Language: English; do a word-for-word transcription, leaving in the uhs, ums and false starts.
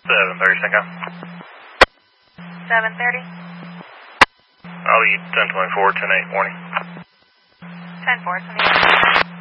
seven thirty, Cinco. seven thirty. I'll be ten twenty-four, ten eight, warning. ten four, twenty-eight.